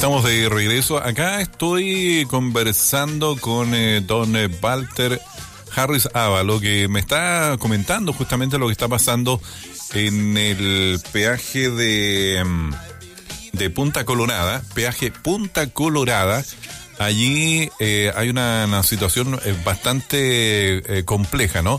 Estamos de regreso. Acá estoy conversando con don Walter Harris Ávalo, que me está comentando justamente lo que está pasando en el peaje de Punta Colorada, peaje Punta Colorada. Allí hay una situación bastante compleja, ¿no?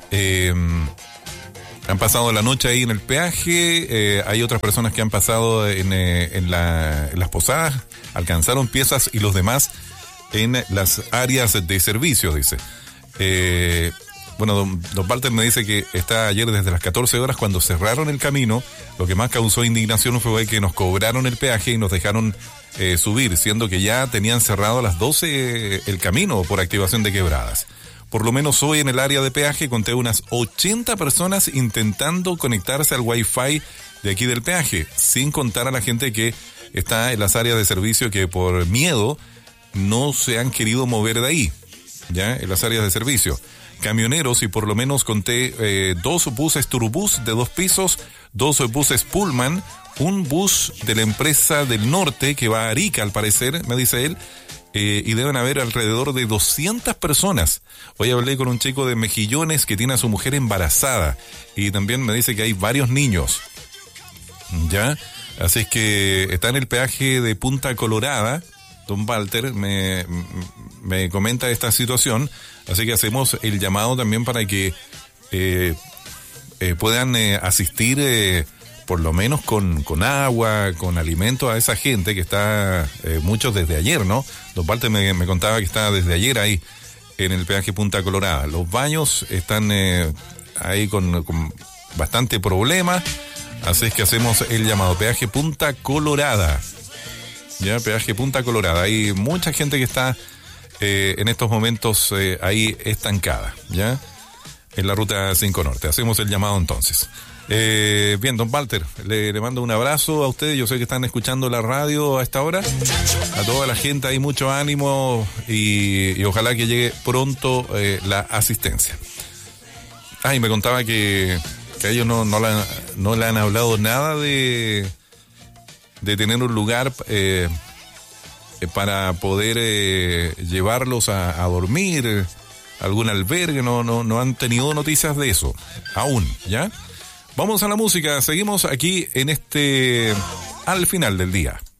Han pasado la noche ahí en el peaje, hay otras personas que han pasado en las posadas, alcanzaron piezas y los demás en las áreas de servicio, dice. Bueno, don Walter me dice que está ayer desde las 14 horas cuando cerraron el camino. Lo que más causó indignación fue que nos cobraron el peaje y nos dejaron subir, siendo que ya tenían cerrado a las 12 el camino por activación de quebradas. Por lo menos hoy en el área de peaje conté unas 80 personas intentando conectarse al Wi-Fi de aquí del peaje, sin contar a la gente que está en las áreas de servicio que por miedo no se han querido mover de ahí, ya, en las áreas de servicio. Camioneros, y por lo menos conté 2 buses Turbus de 2 pisos, 2 buses Pullman, un bus de la empresa del norte que va a Arica al parecer, me dice él, y deben haber alrededor de 200 personas. Hoy hablé con un chico de Mejillones que tiene a su mujer embarazada y también me dice que hay varios niños, ¿ya? Así es que está en el peaje de Punta Colorada. Don Walter me comenta esta situación, así que hacemos el llamado también para que puedan asistir por lo menos con agua, con alimento a esa gente que está, muchos desde ayer, ¿no? Don Walter me contaba que está desde ayer ahí en el peaje Punta Colorada. Los baños están ahí con bastante problema, así es que hacemos el llamado peaje Punta Colorada. Ya, peaje Punta Colorada. Hay mucha gente que está en estos momentos ahí estancada, ¿ya? En la ruta 5 Norte. Hacemos el llamado entonces. Bien, don Walter, le mando un abrazo a ustedes. Yo sé que están escuchando la radio a esta hora. A toda la gente hay mucho ánimo y ojalá que llegue pronto la asistencia. Y me contaba que a ellos no le han hablado nada de tener un lugar para poder llevarlos a dormir, algún albergue. No han tenido noticias de eso aún, ¿ya? Vamos a la música, seguimos aquí en al final del día.